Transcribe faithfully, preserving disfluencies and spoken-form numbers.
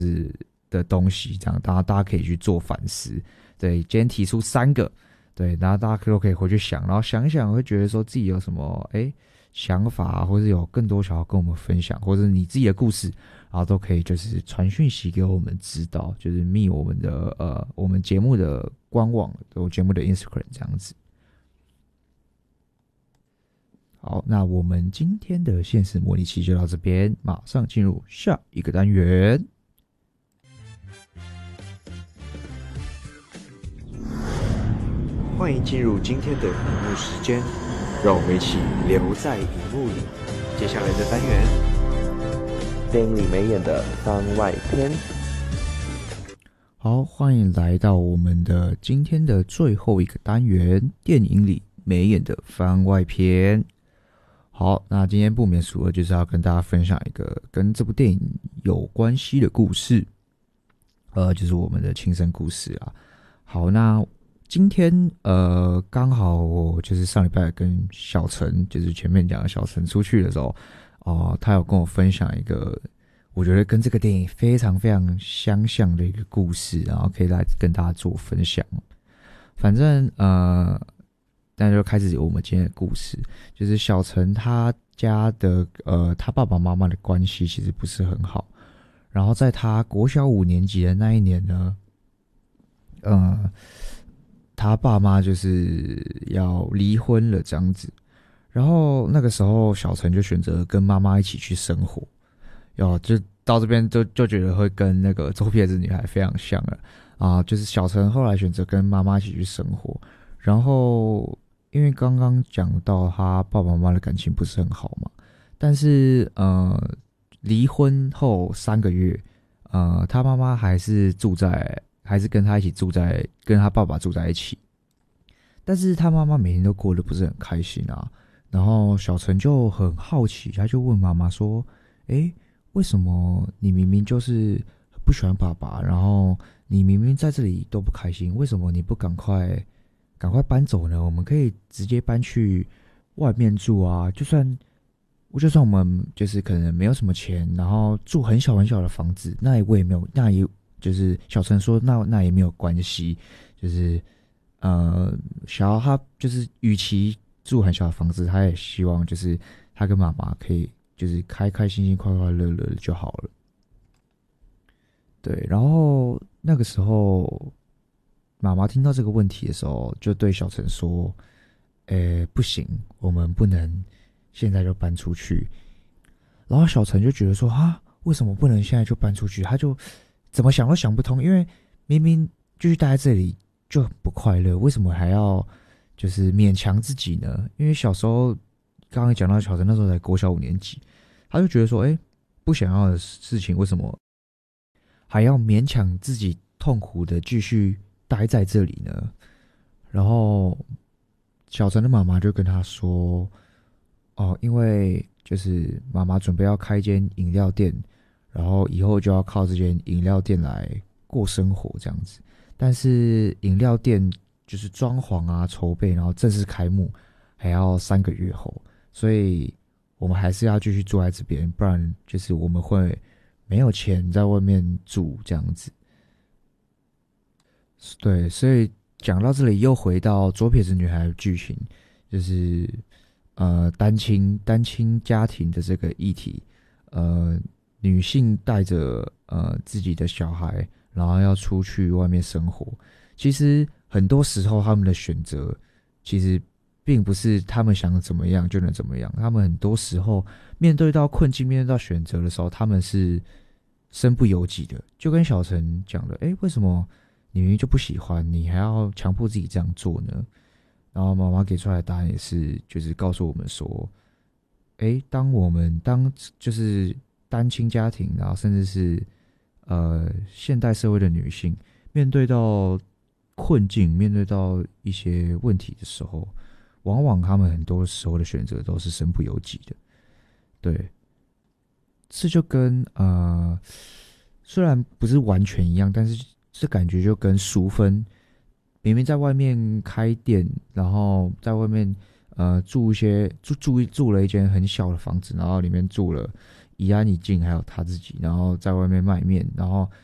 的东西，这样大家大家可以去做反思。对，今天提出三个，对，然后大家都可以回去想，然后想一想，会觉得说自己有什么哎想法，或者有更多想要跟我们分享，或者你自己的故事，然后都可以就是传讯息给我们知道，就是密我们的呃我们节目的官网，我节目的 Instagram 这样子。好，那我们今天的现实模拟器就到这边，马上进入下一个单元。 欢迎进入今天的荧幕时间，让我们一起留在荧幕里。接下来的单元， 电影里没演的番外篇。 好，欢迎来到我们的今天的最后一个单元，电影里没演的番外篇。好，那今天不免俗的就是要跟大家分享一个跟这部电影有关系的故事，呃，就是我们的亲身故事啦。好，那今天呃，刚好我就是上礼拜跟小陈，就是前面讲的小陈出去的时候，哦、呃，他有跟我分享一个我觉得跟这个电影非常非常相像的一个故事，然后可以来跟大家做分享。反正呃。那就开始有我们今天的故事，就是小陈他家的呃，他爸爸妈妈的关系其实不是很好，然后在他国小五年级的那一年呢，呃，他爸妈就是要离婚了这样子，然后那个时候小陈就选择跟妈妈一起去生活，要就到这边就就觉得会跟那个左撇子女孩非常像了啊、呃，就是小陈后来选择跟妈妈一起去生活，然后。因为刚刚讲到他爸爸妈妈的感情不是很好嘛，但是呃，离婚后三个月，呃，他妈妈还是住在，还是跟他一起住在，跟他爸爸住在一起。但是他妈妈每天都过得不是很开心啊。然后小陈就很好奇，他就问妈妈说：“诶，为什么你明明就是不喜欢爸爸，然后你明明在这里都不开心，为什么你不赶快？”赶快搬走呢！我们可以直接搬去外面住啊！就算，就算我们就是可能没有什么钱，然后住很小很小的房子，那我也没有，那也就是小陈说，那那也没有关系。就是呃，小他就是与其住很小的房子，他也希望就是他跟妈妈可以就是开开心心、快快乐乐的就好了。对，然后那个时候。妈妈听到这个问题的时候，就对小陈说：“诶，不行，我们不能现在就搬出去。”然后小陈就觉得说：“啊，为什么不能现在就搬出去？”他就怎么想都想不通，因为明明继续待在这里就很不快乐，为什么还要就是勉强自己呢？因为小时候刚刚讲到小陈那时候才国小五年级，他就觉得说：“诶，不想要的事情，为什么还要勉强自己痛苦的继续？”待在这里呢，然后小陈的妈妈就跟他说：“哦，因为就是妈妈准备要开一间饮料店，然后以后就要靠这间饮料店来过生活这样子。但是饮料店就是装潢啊、筹备，然后正式开幕还要三个月后，所以我们还是要继续住在这边，不然就是我们会没有钱在外面住这样子。”对，所以讲到这里又回到左撇子女孩的剧情，就是呃单亲单亲家庭的这个议题，呃女性带着呃自己的小孩，然后要出去外面生活，其实很多时候他们的选择其实并不是他们想怎么样就能怎么样，他们很多时候面对到困境、面对到选择的时候，他们是身不由己的，就跟小陈讲的，诶，为什么？你明明就不喜欢，你还要强迫自己这样做呢？然后妈妈给出来的答案也是，就是告诉我们说，诶，当我们当就是单亲家庭，然后甚至是呃现代社会的女性，面对到困境，面对到一些问题的时候，往往他们很多时候的选择都是身不由己的。对，这就跟呃虽然不是完全一样，但是。这感觉就跟淑芬明明在外面开店，然后在外面呃住一些住住住了一间很小的房子，然后里面住了宜安、宜静还有他自己，然后在外面卖面，然后